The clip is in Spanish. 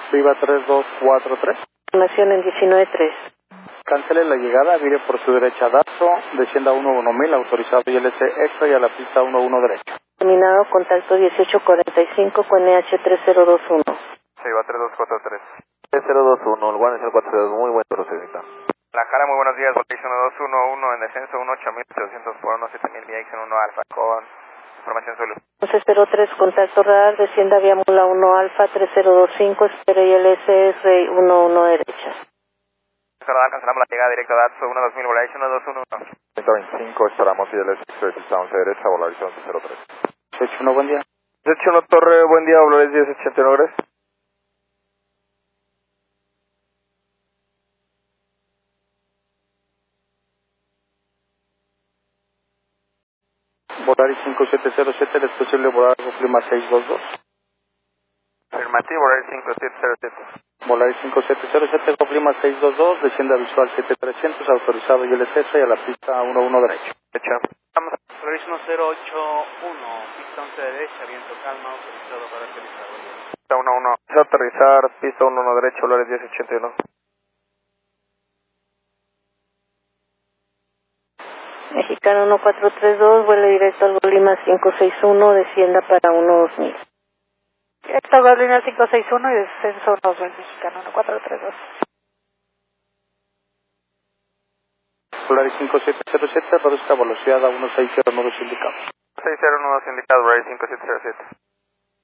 Viva 3243. Información en 19.3. Cancele la llegada, vire por su derecha Dato, descienda 11000, autorizado ILC extra y a la pista 11 derecha. Terminado, contacto 1845 con EH3021. Viva 3243. 3021, el One es el 42, muy buen procedimiento. La cara, muy buenos días, Voltation 1211 en descenso 18700 por 17000 VX en 1 alfa con información solo. 1103, contacto radar, descienda vía mula 1 alfa 3025, espera ILS Rey 11 derecha. Radar, cancelamos la llegada directa a Datsu 12000, Volation 1211. 125, esperamos ILS está 11 derecha, Volaris 1103. 81, buen día. 81 Torre, buen día, Volaris 1081, gracias. Volaris 5707, ¿es posible volar con clima 622? Afirmativo, Volaris 5707. Volaris 5707 con clima 622, descienda visual 7300, autorizado ILC extra y a la pista 11 derecha. Hecho. Volaris 1081, pista 11 derecha, viento calma, autorizado para aterrizar. Pista 11. Vamos a aterrizar, pista 11 derecha, Volaris 1081. Mexicano 1432, vuelo directo al Golima 561, descienda para 12000. Directo Golima 561 y descenso 120, Mexicano 1432. Volaris 5707, reduzca velocidad a 1609 indicado. 609 indicado, Volaris 5707.